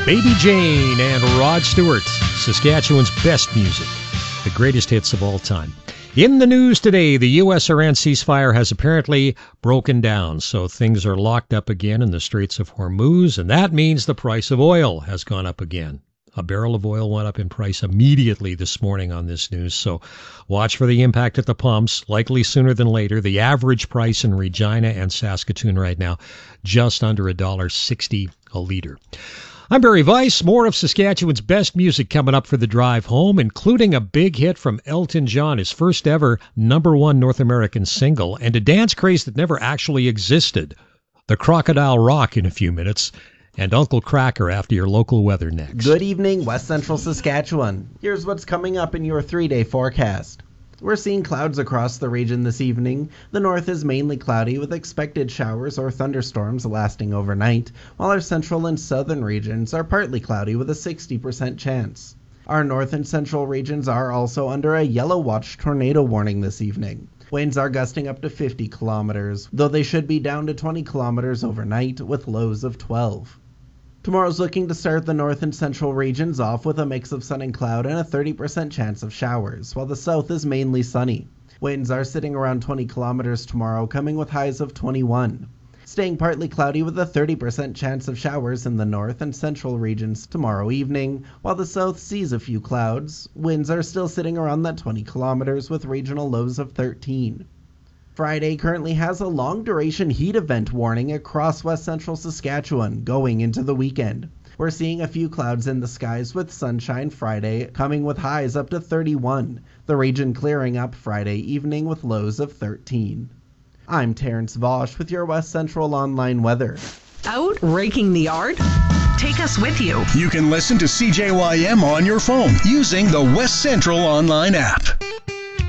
Baby Jane and Rod Stewart, Saskatchewan's best music, the greatest hits of all time. In the news today, the U.S.-Iran ceasefire has apparently broken down, so things are locked up again in the Straits of Hormuz, and that means the price of oil has gone up again. A barrel of oil went up in price immediately this morning on this news, so watch for the impact at the pumps, likely sooner than later. The average price in Regina and Saskatoon right now, just under $1.60 a liter. I'm Barry Weiss. More of Saskatchewan's best music coming up for the drive home, including a big hit from Elton John, his first ever #1 North American single, and a dance craze that never actually existed. The Crocodile Rock in a few minutes, and Uncle Cracker after your local weather next. Good evening, West Central Saskatchewan. Here's what's coming up in your 3-day forecast. We're seeing clouds across the region this evening. The north is mainly cloudy with expected showers or thunderstorms lasting overnight, while our central and southern regions are partly cloudy with a 60% chance. Our north and central regions are also under a yellow watch tornado warning this evening. Winds are gusting up to 50 kilometers, though they should be down to 20 kilometers overnight with lows of 12. Tomorrow's looking to start the north and central regions off with a mix of sun and cloud and a 30% chance of showers, while the south is mainly sunny. Winds are sitting around 20 kilometers tomorrow, coming with highs of 21. Staying partly cloudy with a 30% chance of showers in the north and central regions tomorrow evening, while the south sees a few clouds. Winds are still sitting around that 20 kilometers with regional lows of 13. Friday currently has a long-duration heat event warning across west central Saskatchewan going into the weekend. We're seeing a few clouds in the skies with sunshine Friday, coming with highs up to 31. The region clearing up Friday evening with lows of 13. I'm Terrence Vosch with your West Central Online weather. Out raking the yard? Take us with you. You can listen to CJYM on your phone using the West Central Online app.